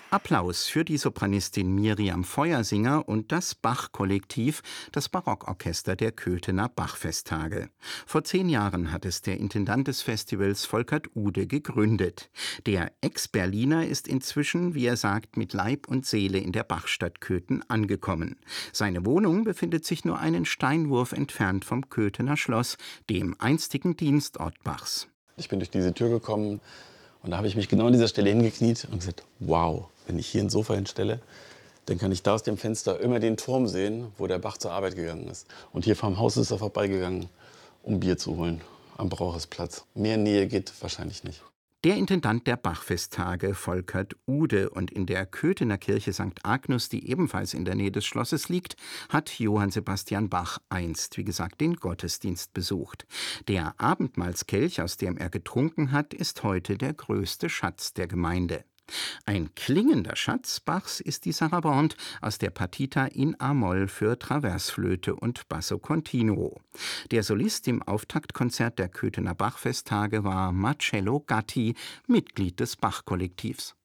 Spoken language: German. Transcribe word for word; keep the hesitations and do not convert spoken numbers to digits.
Applaus für die Sopranistin Miriam Feuersinger und das Bach-Kollektiv, das Barockorchester der Köthener Bachfesttage. Vor zehn Jahren hat es der Intendant des Festivals Volkert Ude gegründet. Der Ex-Berliner ist inzwischen, wie er sagt, mit Leib und Seele in der Bachstadt Köthen angekommen. Seine Wohnung befindet sich nur einen Steinwurf entfernt vom Köthener Schloss, dem einstigen Dienstort Bachs. Ich bin durch diese Tür gekommen und da habe ich mich genau an dieser Stelle hingekniet und gesagt, wow, wenn ich hier ein Sofa hinstelle, dann kann ich da aus dem Fenster immer den Turm sehen, wo der Bach zur Arbeit gegangen ist. Und hier vorm Haus ist er vorbeigegangen, um Bier zu holen, am Brauchersplatz. Mehr Nähe geht wahrscheinlich nicht. Der Intendant der Bachfesttage, Volkert Ude, und in der Köthener Kirche Sankt Agnus, die ebenfalls in der Nähe des Schlosses liegt, hat Johann Sebastian Bach einst, wie gesagt, den Gottesdienst besucht. Der Abendmahlskelch, aus dem er getrunken hat, ist heute der größte Schatz der Gemeinde. Ein klingender Schatz Bachs ist die Sarabande aus der Partita in a-Moll für Traversflöte und Basso Continuo. Der Solist im Auftaktkonzert der Köthener Bachfesttage war Marcello Gatti, Mitglied des Bach-Kollektivs.